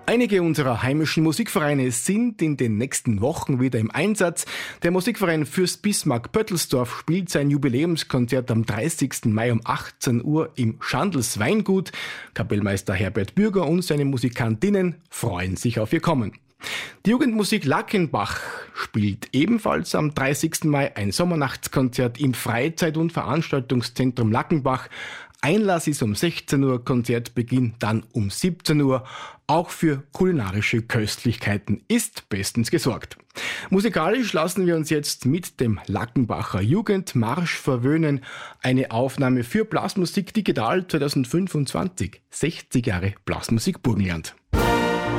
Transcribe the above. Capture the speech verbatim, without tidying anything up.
Einige unserer heimischen Musikvereine sind in den nächsten Wochen wieder im Einsatz. Der Musikverein Fürst Bismarck Pöttelsdorf spielt sein Jubiläumskonzert am dreißigsten Mai um achtzehn Uhr im Schandls Weingut. Kapellmeister Herbert Bürger und seine Musikantinnen freuen sich auf ihr Kommen. Die Jugendmusik Lackenbach spielt ebenfalls am dreißigsten Mai ein Sommernachtskonzert im Freizeit- und Veranstaltungszentrum Lackenbach. Einlass ist um sechzehn Uhr, Konzertbeginn dann um siebzehn Uhr. Auch für kulinarische Köstlichkeiten ist bestens gesorgt. Musikalisch lassen wir uns jetzt mit dem Lackenbacher Jugendmarsch verwöhnen. Eine Aufnahme für Blasmusik Digital zwanzig fünfundzwanzig. sechzig Jahre Blasmusik Burgenland.